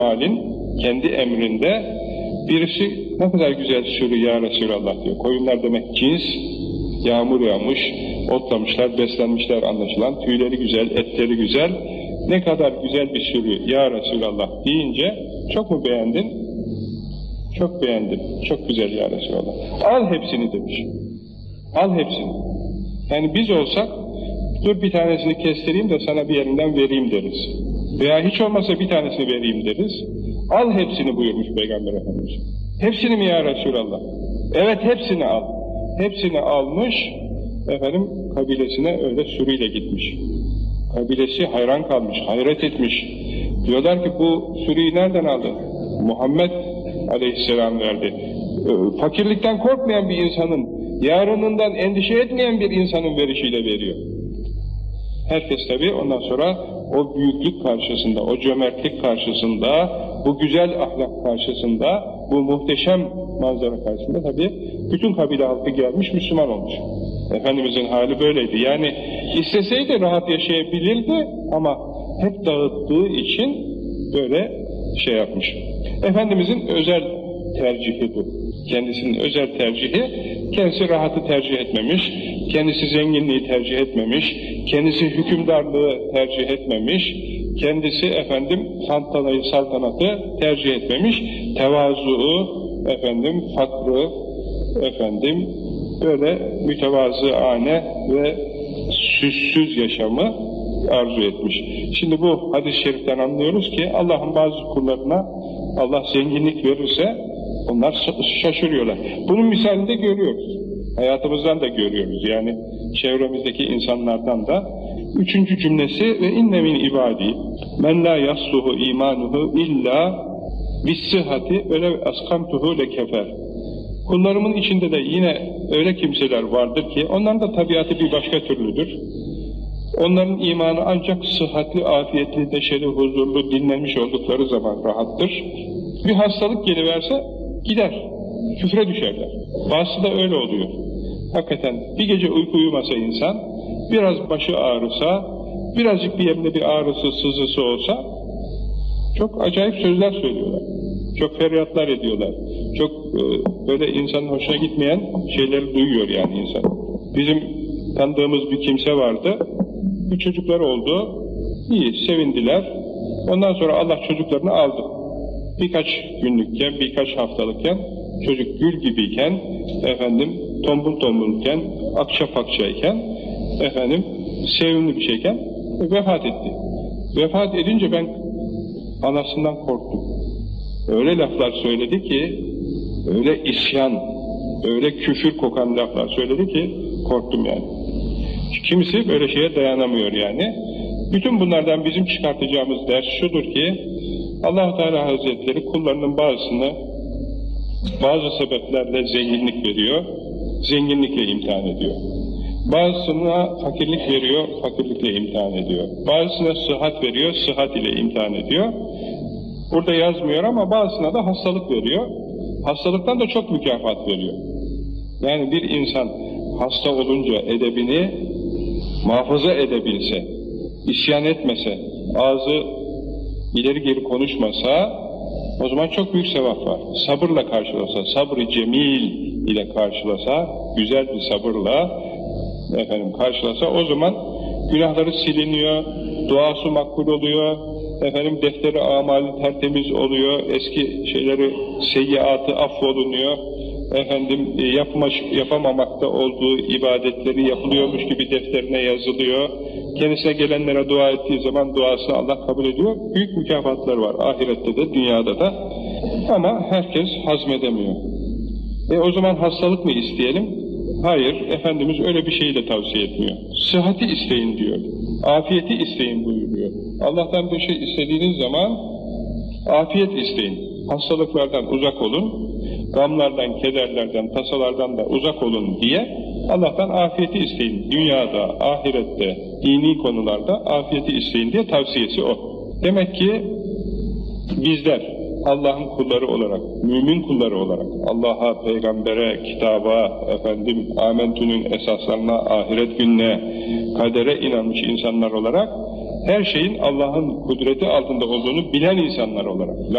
halin kendi emrinde birisi ne kadar güzel sürü ya Resulallah diyor. Koyunlar demek cins, yağmur yağmış, otlamışlar, beslenmişler anlaşılan, tüyleri güzel, etleri güzel. Ne kadar güzel bir sürü ya Resulallah deyince çok mu beğendin? Çok beğendim, çok güzel ya Resulallah. Al hepsini demiş. Al hepsini. Yani biz olsak, dur bir tanesini kestireyim de sana bir yerinden vereyim deriz. Veya hiç olmazsa bir tanesini vereyim deriz. Al hepsini buyurmuş Peygamber Efendimiz. Hepsini mi ya Resulallah? Evet hepsini al. Hepsini almış, efendim kabilesine öyle sürüyle gitmiş. Kabilesi hayran kalmış, hayret etmiş. Diyorlar ki bu sürüyü nereden aldın? Muhammed Aleyhisselam verdi. Fakirlikten korkmayan bir insanın, yarınından endişe etmeyen bir insanın verişiyle veriyor. Herkes tabii ondan sonra o büyüklük karşısında, o cömertlik karşısında, bu güzel ahlak karşısında, bu muhteşem manzara karşısında tabii bütün kabile halkı gelmiş, Müslüman olmuş. Efendimizin hali böyleydi. Yani isteseydi rahat yaşayabilirdi ama hep dağıttığı için böyle şey yapmış. Efendimizin özel tercihi bu. Kendisinin özel tercihi, kendisi rahatı tercih etmemiş, kendisi zenginliği tercih etmemiş, kendisi hükümdarlığı tercih etmemiş, kendisi efendim tantanayı, saltanatı tercih etmemiş, tevazu'u, efendim fakrı, efendim böyle mütevazıane ve süssüz yaşamı arzu etmiş. Şimdi bu hadis-i şeriften anlıyoruz ki Allah'ın bazı kullarına Allah zenginlik verirse onlar şaşırıyorlar. Bunun misalini de görüyoruz. Hayatımızdan da görüyoruz. Yani çevremizdeki insanlardan da. Üçüncü cümlesi ve inne min ibadi men la yasluhu imanuhu illa bis-sıhhati ve lev askamtuhu lekefer. Kullarımın içinde de yine öyle kimseler vardır ki onların da tabiatı bir başka türlüdür. Onların imanı ancak sıhhatli, afiyetli, neşeli, huzurlu, dinlenmiş oldukları zaman rahattır. Bir hastalık geliverse gider, küfre düşerler. Bazısı da öyle oluyor. Hakikaten bir gece uyku uyumasa insan, biraz başı ağrısa, birazcık bir yerinde bir ağrısı, sızısı olsa, çok acayip sözler söylüyorlar. Çok feryatlar ediyorlar. Çok böyle insanın hoşuna gitmeyen şeyleri duyuyor yani insan. Bizim tanıdığımız bir kimse vardı. Bir çocukları oldu. İyi, sevindiler. Ondan sonra Allah çocuklarını aldı. Birkaç günlükken, birkaç haftalıkken, çocuk gül gibiyken, efendim tombul tombulken, akça pakçayken, efendim sevimli bir şeyken vefat etti. Vefat edince ben anasından korktum. Öyle laflar söyledi ki, öyle isyan, öyle küfür kokan laflar söyledi ki korktum yani. Kimisi böyle şeye dayanamıyor yani. Bütün bunlardan bizim çıkartacağımız ders şudur ki, Allah-u Teala Hazretleri kullarının bazısını bazı sebeplerle zenginlik veriyor, zenginlikle imtihan ediyor. Bazısına fakirlik veriyor, fakirlikle imtihan ediyor. Bazısına sıhhat veriyor, sıhhat ile imtihan ediyor. Burada yazmıyor ama bazısına da hastalık veriyor. Hastalıktan da çok mükafat veriyor. Yani bir insan hasta olunca edebini muhafaza edebilse, isyan etmese, ağzı ileri geri konuşmasa, o zaman çok büyük sevap var. Sabırla karşılasa, sabrı cemil ile karşılasa, güzel bir sabırla efendim karşılasa, o zaman günahları siliniyor, duası makbul oluyor, efendim defteri amali tertemiz oluyor, eski şeyleri, seyyiatı affolunuyor, efendim yapamamakta olduğu ibadetleri yapılıyormuş gibi defterine yazılıyor, kendisine gelenlere dua ettiği zaman duasını Allah kabul ediyor, büyük mükafatlar var ahirette de dünyada da, ama herkes hazmedemiyor. O zaman hastalık mı isteyelim? Hayır, Efendimiz öyle bir şeyi de tavsiye etmiyor. Sıhhati isteyin diyor, afiyeti isteyin buyuruyor. Allah'tan bir şey istediğiniz zaman afiyet isteyin, hastalıklardan uzak olun, gamlardan, kederlerden, tasalardan da uzak olun diye Allah'tan afiyeti isteyin. Dünyada, ahirette, dini konularda afiyeti isteyin diye tavsiyesi o. Demek ki bizler Allah'ın kulları olarak, mümin kulları olarak, Allah'a, peygambere, kitaba, efendim, amentünün esaslarına, ahiret gününe, kadere inanmış insanlar olarak her şeyin Allah'ın kudreti altında olduğunu bilen insanlar olarak.